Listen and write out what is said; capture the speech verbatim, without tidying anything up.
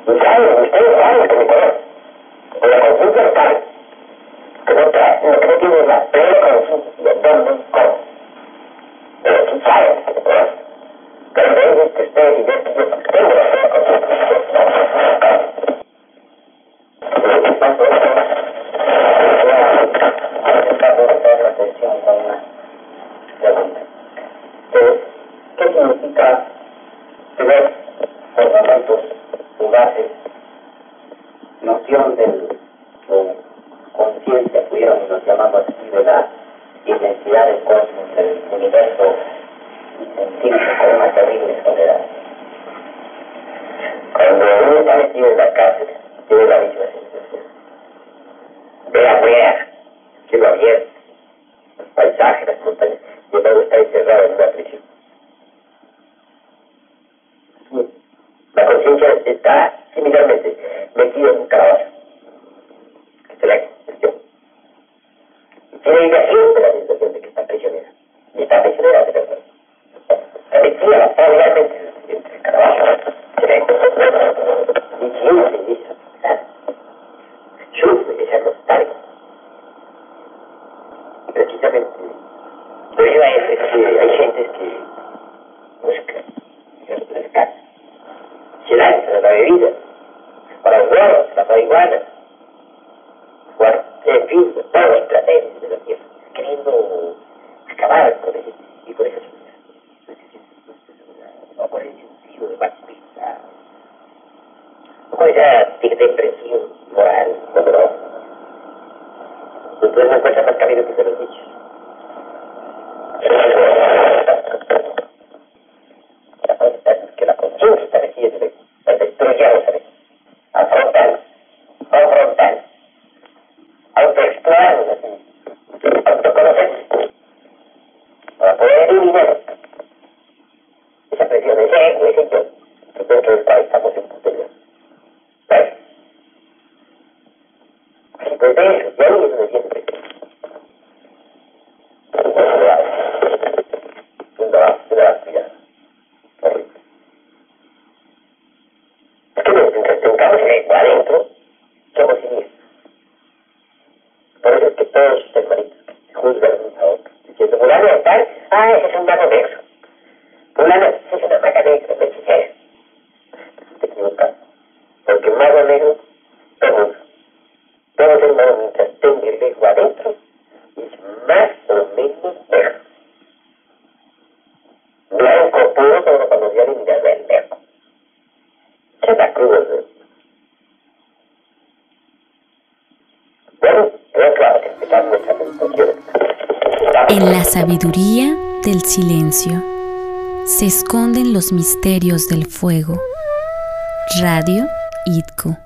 Y saben, ustedes saben que me conocen. Con la conciencia tal, que no, tra no, que no tiene la plena conciencia de dónde y cómo. Pero sí saben que me conocen. Pero de ellos que ustedes y yo que yo tengo la plena conciencia. Lo que pasa es que voy a hacer la atención con una pregunta. ¿Qué significa tener por momentos fugaces noción del, o conciencia, pudiéramos llamarlo así, de la inmensidad del cosmos, del universo, y sentirse con una terrible soledad? Cuando uno está metido en la cárcel, tiene la misma sensación. Ve afuera, cielo abierto, los paisajes, las montañas, y luego está encerrado en una prisión. La conciencia está similarmente metida en un calabozo, que se la cuestión. Y tiene ella siempre la sensación de que está prisionera. Y está prisionera de verdad. Está metida realmente entre el calabozo, se la y siente esa soledad. Sufre esa nostalgia. Y precisamente, lo lleva a eso, es que hay gentes que buscan el rescate. Se lanzan a la bebida, para los huevos, la marihuana, en fin, todos los placeres de la tierra, queriendo acabar con ese, y con esa soledad, o con ese sentido de pacifista, o con esa depresión moral, dolorosa. Entonces no encuentran más camino que se los dichos. Que la conciencia está metida en el destruyamos, ¿sabes? Afrontar, confrontar, autoexplorarnos, autoconocernos, para poder eliminar esa presión, ese ego, ese yo, que dentro del cual estamos en putería. ¿Ves? Entonces de eso, ya ni eso se siente presión. Eso lo hace. Eso lo hace, eso lo hace, cuidado. Horrible. Es que mientras tengamos el ego adentro, somos siniestros. Por eso es que todos sus hermanitos juzgan unos a otros, diciendo, fulano de tal, ah, ese es un mago negro. Fulano, ese es una maga negra, una hechicera. Te equivocas. Porque el mago negro, todos, todos hermanos, mientras tenga el ego adentro, es más o menos negro. Blanco puro como cuando ya le miras el negro. Se está crudo, ¿no? Bueno, pero claro que empezar nuestra meditación. En la sabiduría del silencio se esconden los misterios del fuego. Radio I T C O.